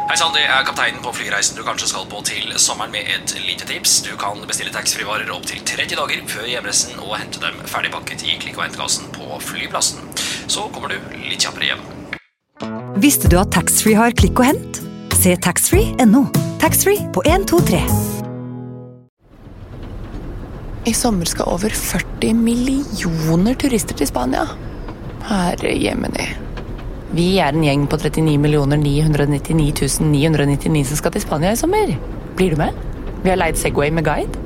Hei sann, det kapteinen på flyreisen du kanskje skal på til sommeren med et lite tips. Du kan bestille taxfree-varer opp til 30 dager før hjemreisen og hente dem ferdigpakket i klikk- og hentekassen på flyplassen. Så kommer du litt kjappere hjem. Visste du at taxfree har klikk og hent? Se taxfree.no. Taxfree på 1, 2, 3. I sommer skal over 40 millioner turister til Spania. Herre jemini. Vi en gjeng på 39.999.999 som skal til Spania i sommer. Blir du med? Vi har leid Segway med guide.